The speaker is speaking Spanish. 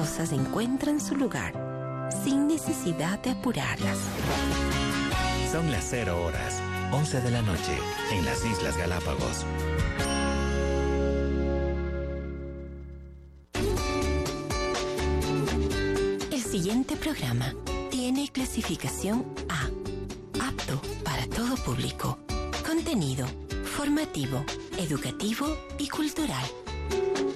cosas encuentran su lugar, sin necesidad de apurarlas. Son las 0 horas, 11 de la noche, en las Islas Galápagos. El siguiente programa tiene clasificación A, apto para todo público. Contenido formativo, educativo y cultural.